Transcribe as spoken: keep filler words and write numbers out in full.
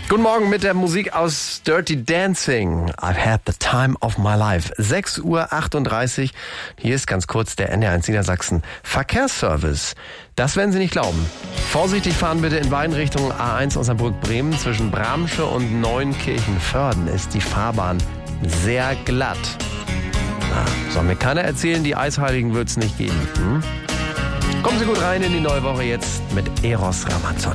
Guten Morgen mit der Musik aus Dirty Dancing. I've had the time of my life. sechs Uhr achtunddreißig. Hier ist ganz kurz der N D R eins Niedersachsen Verkehrsservice. Das werden Sie nicht glauben. Vorsichtig fahren bitte in beiden Richtungen. A eins Osnabrück-Bremen zwischen Bramsche und Neunkirchen-Förden ist die Fahrbahn sehr glatt. Na, soll mir keiner erzählen, die Eisheiligen wird's nicht geben. Hm? Kommen Sie gut rein in die neue Woche jetzt mit Eros Ramazzotti.